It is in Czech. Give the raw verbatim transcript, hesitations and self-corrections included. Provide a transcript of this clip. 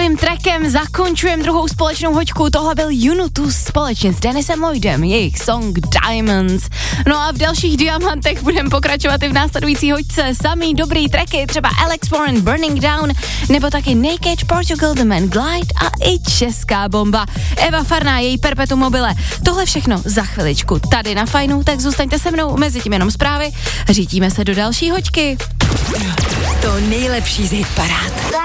novým trackem zakončujeme druhou společnou hoďku. Tohle byl Unitus společně s Dennisem Lloydem, jejich song Diamonds. No a v dalších diamantech budeme pokračovat i v následující hoďce. Samý dobrý tracky, třeba Alex Warren Burning Down, nebo taky Naked Portugal The Man Glide a i česká bomba Eva Farná, její Perpetuum mobile. Tohle všechno za chviličku tady na Fajnu, tak zůstaňte se mnou, mezi tím jenom zprávy. Řítíme se do další hoďky. To nejlepší z hitparád.